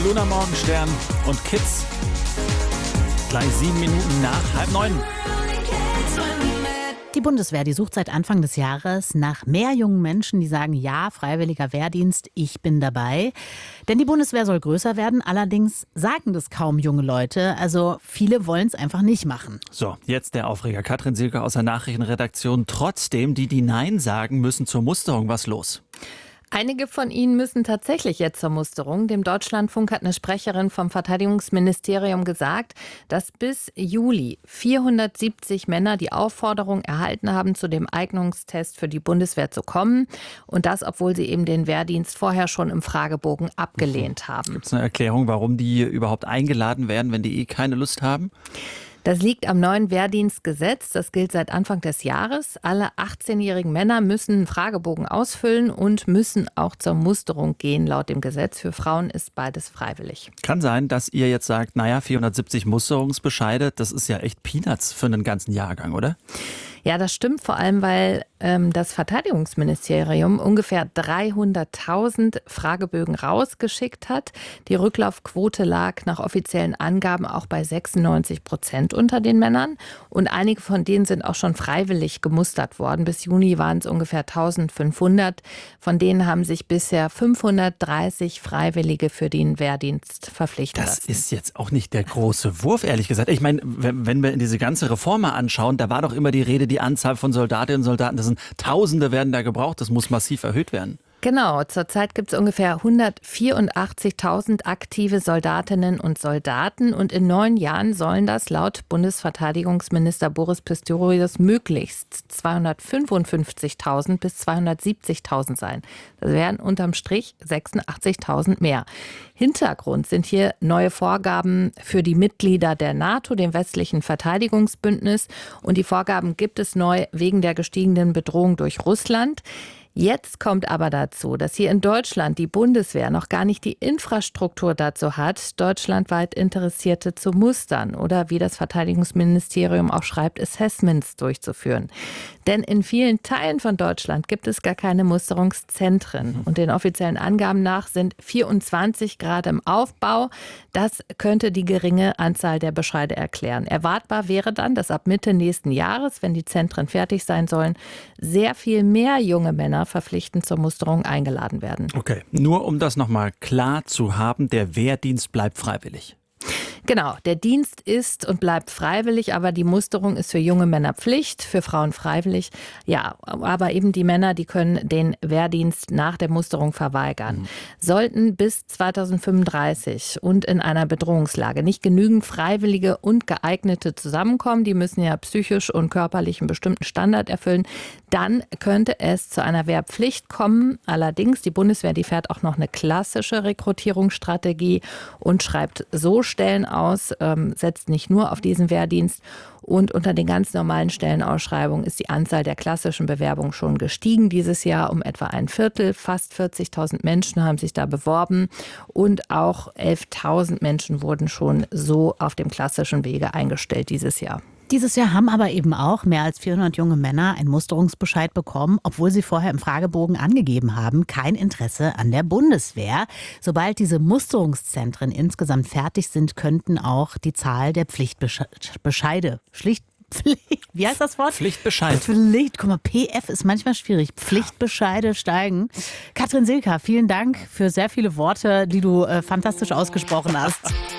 Luna Morgenstern und Kids. Gleich 7 Minuten nach 8:30. Die Bundeswehr, die sucht seit Anfang des Jahres nach mehr jungen Menschen, die sagen, ja, freiwilliger Wehrdienst, ich bin dabei. Denn die Bundeswehr soll größer werden, allerdings sagen das kaum junge Leute. Also viele wollen es einfach nicht machen. So, jetzt der Aufreger. Katrin Silke aus der Nachrichtenredaktion. Trotzdem, die Nein sagen, müssen zur Musterung. Was los? Einige von ihnen müssen tatsächlich jetzt zur Musterung. Dem Deutschlandfunk hat eine Sprecherin vom Verteidigungsministerium gesagt, dass bis Juli 470 Männer die Aufforderung erhalten haben, zu dem Eignungstest für die Bundeswehr zu kommen. Und das, obwohl sie eben den Wehrdienst vorher schon im Fragebogen abgelehnt haben. Gibt es eine Erklärung, warum die überhaupt eingeladen werden, wenn die keine Lust haben? Das liegt am neuen Wehrdienstgesetz. Das gilt seit Anfang des Jahres. Alle 18-jährigen Männer müssen einen Fragebogen ausfüllen und müssen auch zur Musterung gehen, laut dem Gesetz. Für Frauen ist beides freiwillig. Kann sein, dass ihr jetzt sagt, 470 Musterungsbescheide, das ist ja echt Peanuts für einen ganzen Jahrgang, oder? Ja, das stimmt vor allem, weil das Verteidigungsministerium ungefähr 300.000 Fragebögen rausgeschickt hat. Die Rücklaufquote lag nach offiziellen Angaben auch bei 96% unter den Männern. Und einige von denen sind auch schon freiwillig gemustert worden. Bis Juni waren es ungefähr 1.500. Von denen haben sich bisher 530 Freiwillige für den Wehrdienst verpflichtet lassen. Das ist jetzt auch nicht der große Wurf, ehrlich gesagt. Ich meine, wenn wir in diese ganze Reform mal anschauen, da war doch immer die Rede, die Anzahl von Soldatinnen und Soldaten, das sind Tausende werden da gebraucht, das muss massiv erhöht werden. Genau, zurzeit gibt es ungefähr 184.000 aktive Soldatinnen und Soldaten und in 9 Jahren sollen das laut Bundesverteidigungsminister Boris Pistorius möglichst 255.000 bis 270.000 sein. Das wären unterm Strich 86.000 mehr. Hintergrund sind hier neue Vorgaben für die Mitglieder der NATO, dem westlichen Verteidigungsbündnis. Und die Vorgaben gibt es neu wegen der gestiegenen Bedrohung durch Russland. Jetzt kommt aber dazu, dass hier in Deutschland die Bundeswehr noch gar nicht die Infrastruktur dazu hat, deutschlandweit Interessierte zu mustern oder, wie das Verteidigungsministerium auch schreibt, Assessments durchzuführen. Denn in vielen Teilen von Deutschland gibt es gar keine Musterungszentren. Und den offiziellen Angaben nach sind 24 gerade im Aufbau. Das könnte die geringe Anzahl der Bescheide erklären. Erwartbar wäre dann, dass ab Mitte nächsten Jahres, wenn die Zentren fertig sein sollen, sehr viel mehr junge Männer verpflichtend zur Musterung eingeladen werden. Okay, nur um das nochmal klar zu haben, der Wehrdienst bleibt freiwillig. Genau, der Dienst ist und bleibt freiwillig, aber die Musterung ist für junge Männer Pflicht, für Frauen freiwillig. Ja, aber eben die Männer, die können den Wehrdienst nach der Musterung verweigern. Sollten bis 2035 und in einer Bedrohungslage nicht genügend Freiwillige und Geeignete zusammenkommen, die müssen ja psychisch und körperlich einen bestimmten Standard erfüllen, dann könnte es zu einer Wehrpflicht kommen. Allerdings, die Bundeswehr, die fährt auch noch eine klassische Rekrutierungsstrategie und schreibt so Stellen aus, setzt nicht nur auf diesen Wehrdienst. Und unter den ganz normalen Stellenausschreibungen ist die Anzahl der klassischen Bewerbungen schon gestiegen dieses Jahr um etwa ein Viertel. Fast 40.000 Menschen haben sich da beworben und auch 11.000 Menschen wurden schon so auf dem klassischen Wege eingestellt dieses Jahr. Dieses Jahr haben aber eben auch mehr als 400 junge Männer einen Musterungsbescheid bekommen, obwohl sie vorher im Fragebogen angegeben haben, kein Interesse an der Bundeswehr. Sobald diese Musterungszentren insgesamt fertig sind, könnten auch die Zahl der Pflichtbescheide, wie heißt das Wort? Pflichtbescheid. Guck mal, PF ist manchmal schwierig. Pflichtbescheide steigen. Katrin Silka, vielen Dank für sehr viele Worte, die du fantastisch ausgesprochen hast.